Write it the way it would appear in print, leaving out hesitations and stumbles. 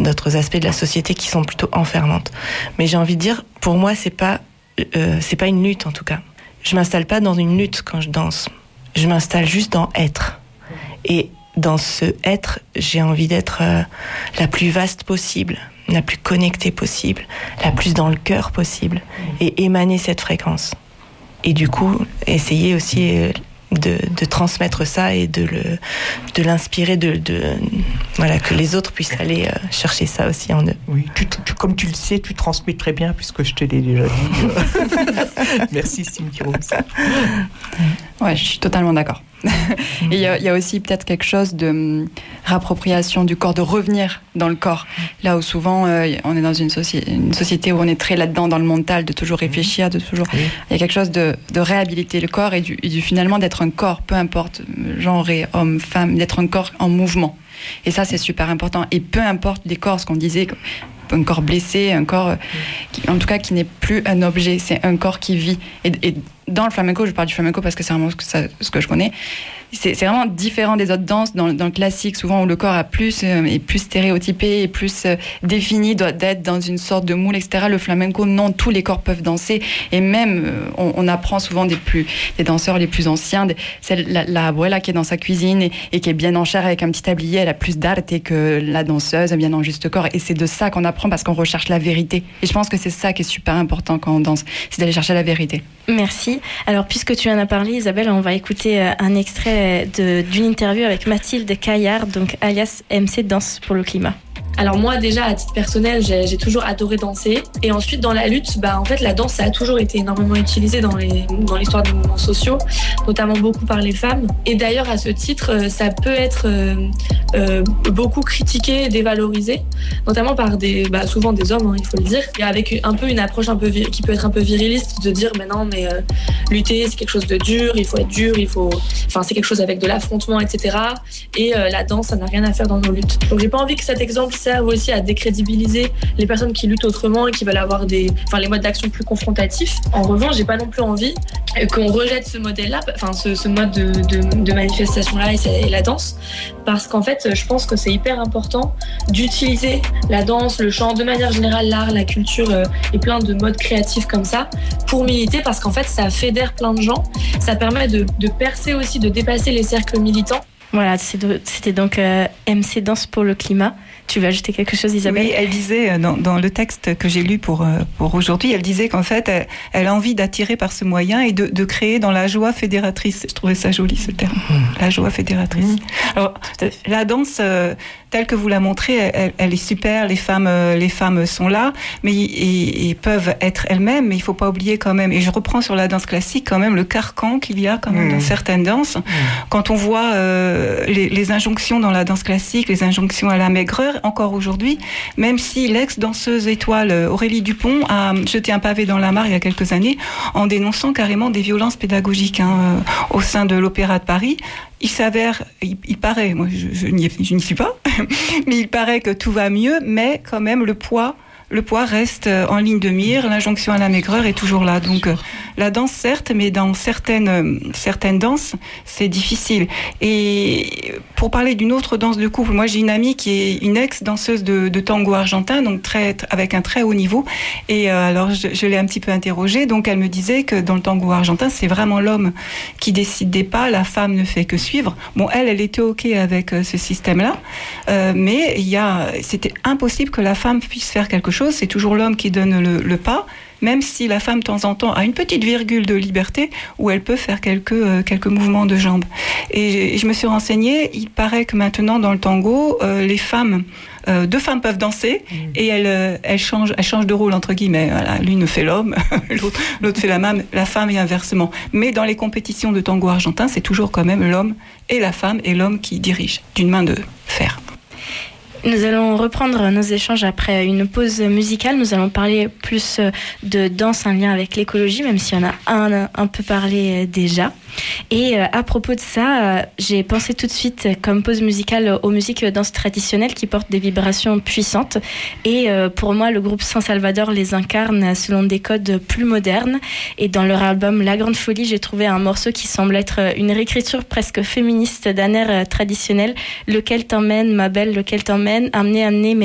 d'autres aspects de la société qui sont plutôt enfermantes. Mais j'ai envie de dire, pour moi, c'est pas une lutte en tout cas. Je m'installe pas dans une lutte quand je danse. Je m'installe juste dans être. Et dans ce être, j'ai envie d'être la plus vaste possible, la plus connectée possible, la plus dans le cœur possible, et émaner cette fréquence. Et du coup, essayer aussi de transmettre ça et de l'inspirer, voilà, que les autres puissent aller chercher ça aussi en eux. Oui, comme tu le sais, tu transmets très bien puisque je te l'ai déjà dit. Merci Cindy Rose. Ouais, je suis totalement d'accord. Et il y a aussi peut-être quelque chose de réappropriation du corps, de revenir dans le corps. Là où souvent on est dans une société où on est très là-dedans dans le mental, de toujours réfléchir, de toujours. Il y a quelque chose de réhabiliter le corps et du finalement d'être un corps, peu importe genre, homme, femme, d'être un corps en mouvement. Et ça c'est super important. Et peu importe les corps, ce qu'on disait, un corps blessé, un corps en tout cas qui n'est plus un objet, c'est un corps qui vit. Et dans le flamenco, je parle du flamenco parce que c'est vraiment ce que je connais, c'est vraiment différent des autres danses. Dans le classique, souvent où le corps est plus stéréotypé et plus défini, doit être dans une sorte de moule, etc. Le flamenco, non, tous les corps peuvent danser. Et même, on apprend souvent des danseurs les plus anciens. La abuela qui est dans sa cuisine et qui est bien en chair avec un petit tablier, elle a plus d'arte que la danseuse, bien en juste corps. Et c'est de ça qu'on apprend parce qu'on recherche la vérité. Et je pense que c'est ça qui est super important quand on danse, c'est d'aller chercher la vérité. Merci. Alors, puisque tu en as parlé, Isabelle, on va écouter un extrait d'une interview avec Mathilde Caillard, donc alias MC Danse pour le climat. Alors moi déjà à titre personnel j'ai toujours adoré danser et ensuite dans la lutte en fait la danse ça a toujours été énormément utilisé dans l'histoire des mouvements sociaux, notamment beaucoup par les femmes et d'ailleurs à ce titre ça peut être beaucoup critiqué et dévalorisé, notamment par souvent des hommes il faut le dire, et avec un peu une approche qui peut être un peu viriliste de dire mais non mais lutter c'est quelque chose de dur, il faut être dur, c'est quelque chose avec de l'affrontement etc. Et la danse ça n'a rien à faire dans nos luttes. Donc j'ai pas envie que cet exemple servent aussi à décrédibiliser les personnes qui luttent autrement et qui veulent avoir les modes d'action plus confrontatifs. En revanche, j'ai pas non plus envie qu'on rejette ce modèle-là, ce mode de manifestation-là et la danse, parce qu'en fait, je pense que c'est hyper important d'utiliser la danse, le chant, de manière générale, l'art, la culture et plein de modes créatifs comme ça pour militer, parce qu'en fait, ça fédère plein de gens, ça permet de percer aussi, de dépasser les cercles militants. Voilà, c'était donc MC Danse pour le climat. Tu veux ajouter quelque chose, Isabelle ? Oui, elle disait, dans le texte que j'ai lu pour aujourd'hui, elle disait qu'en fait, elle a envie d'attirer par ce moyen et de créer dans la joie fédératrice. Je trouvais ça joli, ce terme. La joie fédératrice. Alors, la danse, telle que vous la montrez, elle est super, les femmes sont là, mais ils peuvent être elles-mêmes, mais il ne faut pas oublier quand même, et je reprends sur la danse classique, quand même, le carcan qu'il y a quand même dans certaines danses. Quand on voit les injonctions dans la danse classique, les injonctions à la maigreur, encore aujourd'hui, même si l'ex-danseuse étoile Aurélie Dupont a jeté un pavé dans la mare il y a quelques années en dénonçant carrément des violences pédagogiques au sein de l'Opéra de Paris. Il s'avère, il paraît, moi je n'y suis pas, mais il paraît que tout va mieux, mais quand même le poids reste en ligne de mire, l'injonction à la maigreur est toujours là. Donc la danse certes, mais dans certaines danses, c'est difficile. Et pour parler d'une autre danse de couple, moi j'ai une amie qui est une ex-danseuse de tango argentin, donc avec un très haut niveau. Et alors je l'ai un petit peu interrogée, donc elle me disait que dans le tango argentin, c'est vraiment l'homme qui décide des pas, la femme ne fait que suivre. Bon, elle était ok avec ce système-là, mais c'était impossible que la femme puisse faire quelque chose. C'est toujours l'homme qui donne le pas, même si la femme de temps en temps a une petite virgule de liberté où elle peut faire quelques mouvements de jambes. Et je me suis renseignée, il paraît que maintenant dans le tango, les femmes, deux femmes peuvent danser et elles changent de rôle entre guillemets. Voilà, l'une fait l'homme, l'autre fait la femme et inversement. Mais dans les compétitions de tango argentin, c'est toujours quand même l'homme et la femme et l'homme qui dirigent d'une main de fer. Nous allons reprendre nos échanges après une pause musicale. Nous allons parler plus de danse en lien avec l'écologie, même si on a un peu parlé déjà. Et à propos de ça, j'ai pensé tout de suite comme pause musicale aux musiques danse traditionnelles qui portent des vibrations puissantes. Et pour moi, le groupe Saint-Salvador les incarne selon des codes plus modernes. Et dans leur album La Grande Folie, j'ai trouvé un morceau qui semble être une réécriture presque féministe d'un air traditionnel. Lequel t'emmène, ma belle, lequel t'emmène, amener,